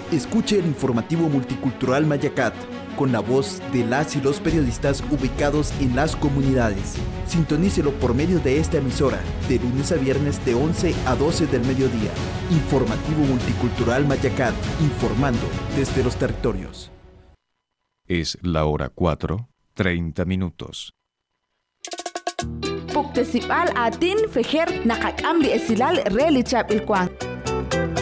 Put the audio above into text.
Escuche el informativo multicultural Mayacat, con la voz de las y los periodistas ubicados en las comunidades. Sintonícelo por medio de esta emisora, de lunes a viernes de 11 a 12 del mediodía. Informativo multicultural Mayacat, informando desde los territorios. Es la hora 4:30 minutos. Puktesipal atin fejer nakakambi esilal relichap ilkwang.